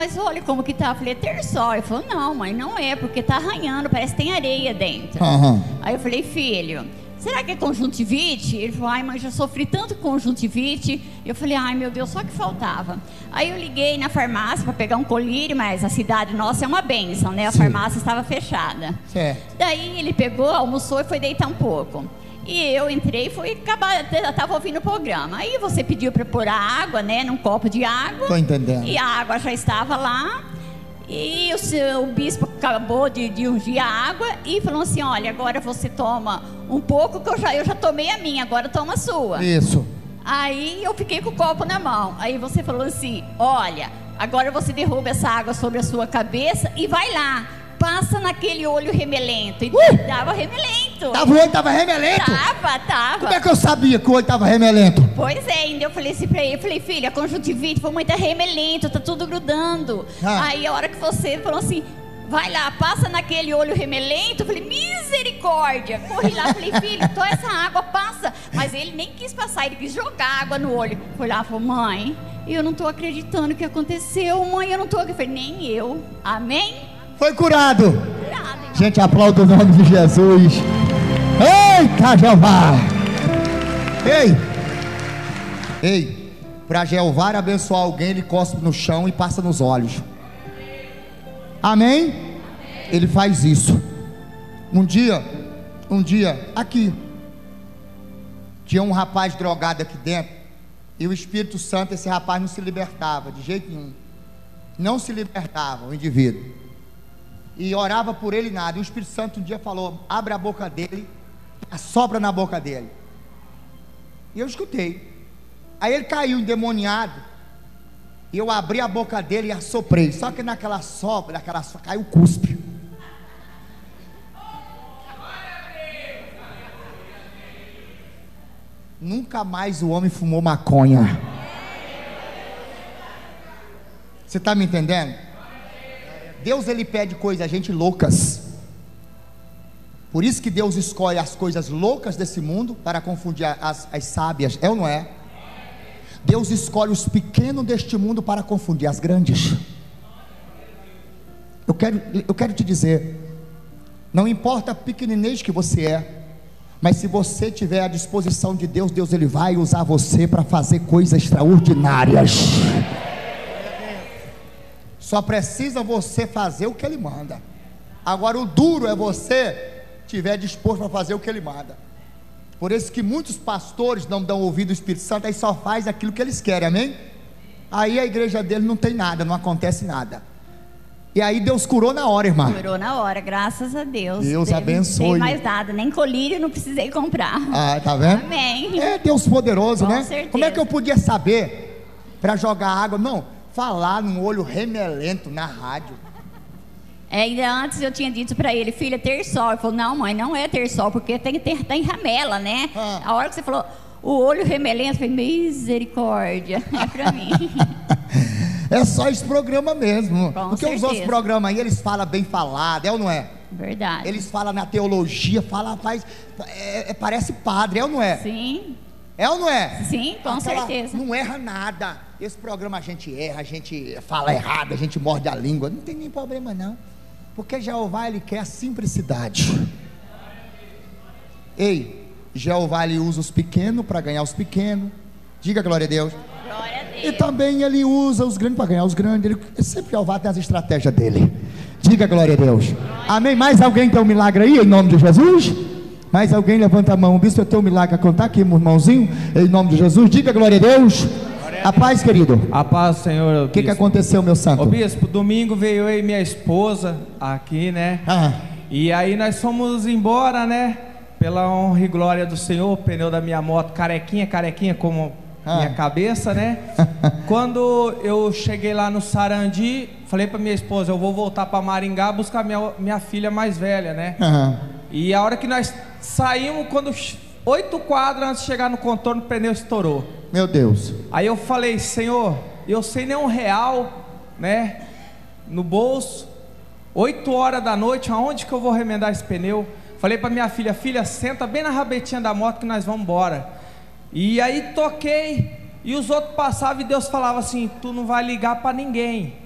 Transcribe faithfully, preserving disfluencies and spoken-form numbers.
Mas olha como que tá. Eu falei, é terçol. Ele falou, não, mãe, não é, porque tá arranhando, parece que tem areia dentro. Uhum. Aí eu falei, filho, será que é conjuntivite? Ele falou, ai, mãe, já sofri tanto com conjuntivite. Eu falei, ai, meu Deus, só que faltava. Aí eu liguei na farmácia para pegar um colírio, mas a cidade nossa é uma bênção, né? A Sim. farmácia estava fechada. Certo. Daí ele pegou, almoçou e foi deitar um pouco. E eu entrei e fui acabar, estava ouvindo o programa. Aí você pediu para pôr a água, né, num copo de água. Tô entendendo. E a água já estava lá. E o, seu, o bispo acabou de, de ungir a água e falou assim, olha, agora você toma um pouco, que eu já, eu já tomei a minha, agora toma a sua. Isso. Aí eu fiquei com o copo na mão. Aí você falou assim, olha, agora você derruba essa água sobre a sua cabeça e vai lá, passa naquele olho remelento. E Uh! dava remelento. Tava, o olho tava remelento? Tava, tava. Como é que eu sabia que o olho tava remelento? Pois é, ainda eu falei assim pra ele, eu falei, filha, a conjuntivite foi muito remelento, tá tudo grudando. Ah. Aí a hora que você falou assim, vai lá, passa naquele olho remelento, eu falei, misericórdia. Corri lá, falei, filho, tô essa água, passa. Mas ele nem quis passar, ele quis jogar água no olho. Foi lá e falou, mãe, eu não tô acreditando que aconteceu, mãe, eu não tô acreditando. Eu falei, nem eu, amém? Foi curado. Curado, irmão. Gente, aplauda o nome de Jesus. Eita, Jeová. Ei. Ei. Para Jeová abençoar alguém, ele cospe no chão e passa nos olhos. Amém? Amém? Ele faz isso. Um dia, um dia, aqui, tinha um rapaz drogado aqui dentro. E o Espírito Santo, esse rapaz não se libertava de jeito nenhum. Não se libertava o indivíduo. E orava por ele nada. E o Espírito Santo um dia falou, abre a boca dele, assopra na boca dele. E eu escutei. Aí ele caiu endemoniado. E eu abri a boca dele e assoprei. Só que naquela sopra, naquela sopra, caiu cuspe. Nunca mais o homem fumou maconha. Você está me entendendo? Deus, ele pede coisas a gente loucas. Por isso que Deus escolhe as coisas loucas desse mundo para confundir as, as sábias. É ou não é? Deus escolhe os pequenos deste mundo para confundir as grandes. Eu quero, eu quero te dizer, não importa a pequeninez que você é, mas se você tiver à disposição de Deus, Deus ele vai usar você para fazer coisas extraordinárias. Só precisa você fazer o que ele manda. Agora o duro é você estiver disposto para fazer o que ele manda. Por isso que muitos pastores não dão ouvido ao Espírito Santo, aí só faz aquilo que eles querem, amém? Aí a igreja dele não tem nada, não acontece nada. E aí Deus curou na hora, irmã. Curou na hora, graças a Deus. Deus Teve, abençoe. Não tem mais nada, nem colírio não precisei comprar. Ah, tá vendo? Amém. É Deus poderoso, Com né? certeza. Como é que eu podia saber para jogar água? Não, falar num olho remelento na rádio. É, ainda antes eu tinha dito para ele, filha, terçol. Ele falou, não, mãe, não é terçol, porque tem, tem, tem ramela, né? Ah. A hora que você falou, o olho remelento, eu falei, misericórdia, é para mim. É só esse programa mesmo. Com Porque certeza. os outros programas aí, eles falam bem falado, é ou não é? Verdade. Eles falam na teologia, falam, faz, é, é, parece padre, é ou não é? Sim, É ou não é? sim, com Aquela- certeza. Não erra nada. Esse programa a gente erra, a gente fala errado, a gente morde a língua. Não tem nem problema não. Porque Jeová, ele quer a simplicidade. Ei, Jeová, ele usa os pequenos para ganhar os pequenos. Diga glória a Deus. Glória a Deus. E também ele usa os grandes para ganhar os grandes. Ele sempre Jeová tem as estratégias dele. Diga glória a Deus. Amém. Mais alguém tem um milagre aí em nome de Jesus? Mais alguém levanta a mão. Bispo, eu tenho um milagre a contar aqui, meu irmãozinho, em nome de Jesus. Diga glória a Deus. A paz, querido. A paz, Senhor. O que, que aconteceu, meu santo? Ô bispo, domingo veio eu e minha esposa aqui, né? Ah, E aí nós fomos embora, né? Pela honra e glória do Senhor, o pneu da minha moto carequinha, carequinha como Ah. minha cabeça, né? Quando eu cheguei lá no Sarandi, falei pra minha esposa, eu vou voltar pra Maringá buscar minha, minha filha mais velha, né? ah, E a hora que nós saímos, quando oito quadras antes de chegar no contorno, o pneu estourou. meu Deus. Aí eu falei, Senhor, eu sem nenhum real, né, no bolso, oito horas da noite, aonde que eu vou remendar esse pneu? Falei para minha filha, filha, senta bem na rabetinha da moto que nós vamos embora. E aí toquei, e os outros passavam e Deus falava assim, tu não vai ligar para ninguém,